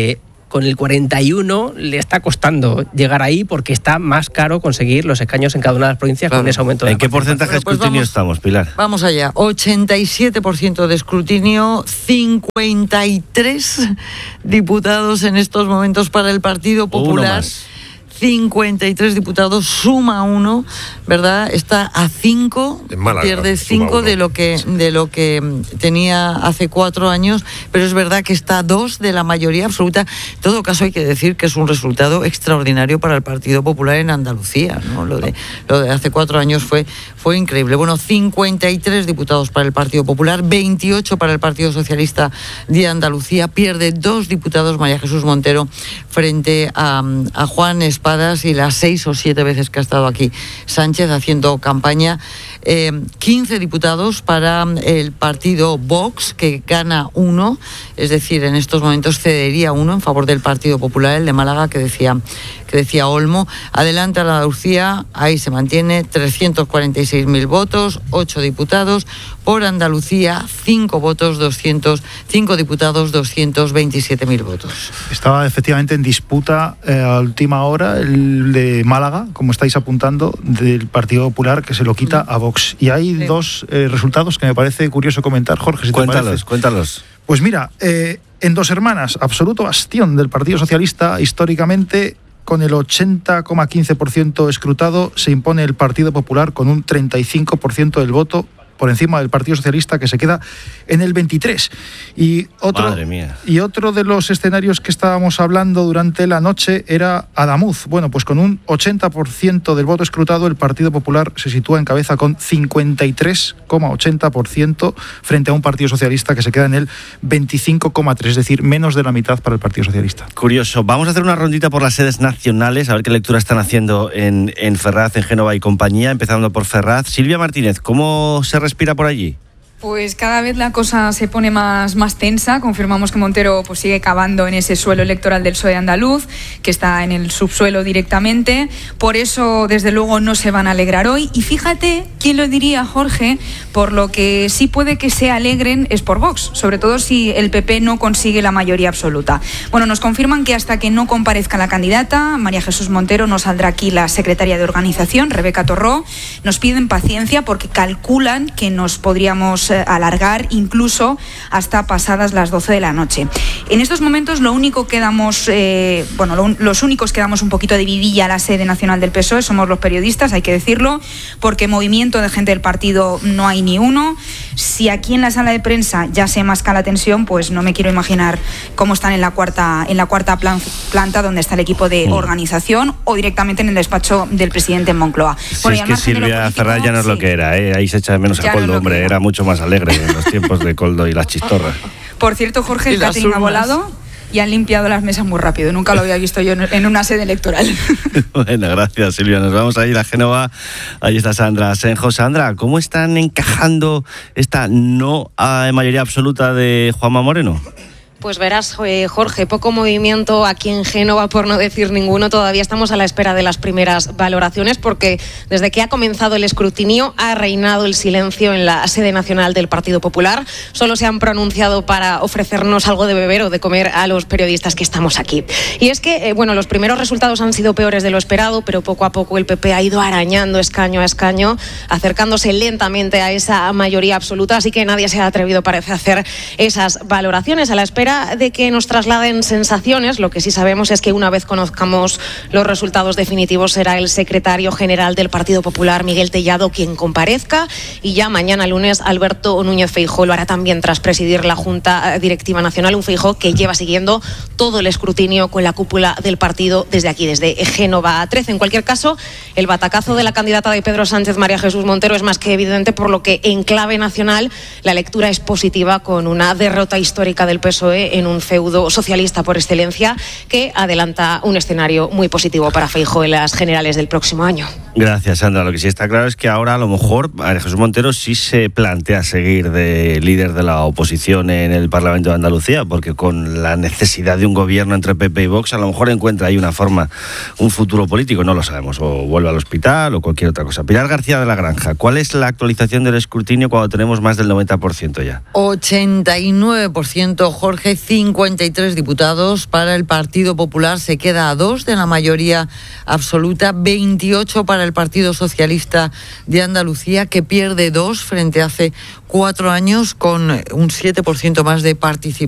con el cuarenta y uno le está costando llegar ahí porque está más caro conseguir los escaños en cada una de las provincias claro. con ese aumento de ¿En qué porcentaje de escrutinio pues vamos, estamos, Pilar? Vamos allá, ochenta y siete por ciento de escrutinio, cincuenta y tres diputados en estos momentos para el Partido Popular. Uno más. cincuenta y tres diputados, suma uno, ¿verdad? Está a cinco, pierde cinco de lo que de lo que tenía hace cuatro años, pero es verdad que está a dos de la mayoría absoluta. En todo caso hay que decir que es un resultado extraordinario para el Partido Popular en Andalucía, ¿no? Lo de lo de hace cuatro años fue fue increíble. Bueno, cincuenta y tres diputados para el Partido Popular, veintiocho para el Partido Socialista de Andalucía, pierde dos diputados María Jesús Montero frente a, a Juan Espadas y las seis o siete veces que ha estado aquí Sánchez haciendo campaña. Eh, quince diputados para el partido Vox, que gana uno, es decir, en estos momentos cedería uno en favor del Partido Popular, el de Málaga, que decía, que decía Olmo. Adelante a la Andalucía, ahí se mantiene, trescientos cuarenta y seis mil votos, ocho diputados. Por Andalucía, cinco votos, doscientos, cinco diputados, doscientos veintisiete mil votos. Estaba efectivamente en disputa eh, a última hora el de Málaga, como estáis apuntando, del Partido Popular, que se lo quita a Vox. Y hay sí. dos eh, resultados que me parece curioso comentar, Jorge, si cuéntalos, te parece. Cuéntalos. Pues mira, eh, en Dos Hermanas, absoluto bastión del Partido Socialista, históricamente, con el ochenta coma quince por ciento escrutado, se impone el Partido Popular con un treinta y cinco por ciento del voto, por encima del Partido Socialista, que se queda en el veintitrés. Y otro, Madre mía. Y otro de los escenarios que estábamos hablando durante la noche era Adamuz. Bueno, pues con un ochenta por ciento del voto escrutado, el Partido Popular se sitúa en cabeza con cincuenta y tres coma ochenta por ciento frente a un Partido Socialista que se queda en el veinticinco coma tres por ciento, es decir, menos de la mitad para el Partido Socialista. Curioso. Vamos a hacer una rondita por las sedes nacionales, a ver qué lectura están haciendo en, en Ferraz, en Génova y compañía, empezando por Ferraz. Silvia Martínez, ¿cómo se respira por allí? Pues cada vez la cosa se pone más, más tensa. Confirmamos que Montero pues, sigue cavando en ese suelo electoral del P S O E andaluz, que está en el subsuelo directamente. Por eso, desde luego, no se van a alegrar hoy. Y fíjate, ¿quién lo diría, Jorge? Por lo que sí puede que se alegren es por Vox, sobre todo si el P P no consigue la mayoría absoluta. Bueno, nos confirman que hasta que no comparezca la candidata, María Jesús Montero, no saldrá aquí la secretaria de organización, Rebeca Torró. Nos piden paciencia porque calculan que nos podríamos alargar incluso hasta pasadas las doce de la noche. En estos momentos lo único que damos, eh, bueno, lo, los únicos que damos un poquito de vidilla a la sede nacional del P S O E somos los periodistas, hay que decirlo, porque movimiento de gente del partido no hay ni uno. Si aquí en la sala de prensa ya se masca la tensión, pues no me quiero imaginar cómo están en la cuarta, en la cuarta plan, planta donde está el equipo de organización o directamente en el despacho del presidente en Moncloa. Sí, bueno, es que Silvia Ferraz ya no es sí. lo que era, ¿eh? Ahí se echa de menos a Coldo, no hombre, era mucho más alegre en los tiempos de Coldo y las chistorras. Por cierto, Jorge, el catering ha volado y han limpiado las mesas muy rápido. Nunca lo había visto yo en una sede electoral. Bueno, gracias, Silvia. Nos vamos a ir a Génova. Ahí está Sandra Senjo. Sandra, ¿cómo están encajando esta no a mayoría absoluta de Juanma Moreno? Pues verás, Jorge, poco movimiento aquí en Génova, por no decir ninguno. Todavía estamos a la espera de las primeras valoraciones porque desde que ha comenzado el escrutinio ha reinado el silencio en la sede nacional del Partido Popular. Solo se han pronunciado para ofrecernos algo de beber o de comer a los periodistas que estamos aquí. Y es que, eh, bueno, los primeros resultados han sido peores de lo esperado, pero poco a poco el P P ha ido arañando escaño a escaño, acercándose lentamente a esa mayoría absoluta, así que nadie se ha atrevido, parece, a hacer esas valoraciones a la espera de que nos trasladen sensaciones. Lo que sí sabemos es que una vez conozcamos los resultados definitivos será el secretario general del Partido Popular, Miguel Tellado, quien comparezca, y ya mañana lunes Alberto Núñez Feijóo lo hará también tras presidir la Junta Directiva Nacional, un Feijóo que lleva siguiendo todo el escrutinio con la cúpula del partido desde aquí, desde Génova trece. En cualquier caso, el batacazo de la candidata de Pedro Sánchez, María Jesús Montero, es más que evidente, por lo que en clave nacional la lectura es positiva, con una derrota histórica del P S O E en un feudo socialista por excelencia que adelanta un escenario muy positivo para Feijóo en las generales del próximo año. Gracias, Sandra. Lo que sí está claro es que ahora a lo mejor María Jesús Montero sí se plantea seguir de líder de la oposición en el Parlamento de Andalucía, porque con la necesidad de un gobierno entre P P y Vox a lo mejor encuentra ahí una forma, un futuro político, no lo sabemos, o vuelve al hospital o cualquier otra cosa. Pilar García de la Granja, ¿cuál es la actualización del escrutinio cuando tenemos más del noventa por ciento ya? ochenta y nueve por ciento, Jorge. Elige cincuenta y tres diputados. Para el Partido Popular se queda a dos de la mayoría absoluta, veintiocho para el Partido Socialista de Andalucía, que pierde dos frente a hace cuatro años con un siete por ciento más de participación.